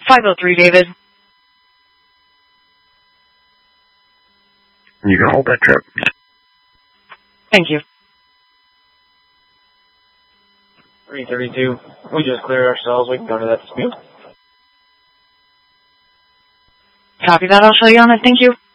503, David. You can hold that trip. Thank you. 332. We just cleared ourselves. We can go to that dispute. Copy that. I'll show you on it. Thank you.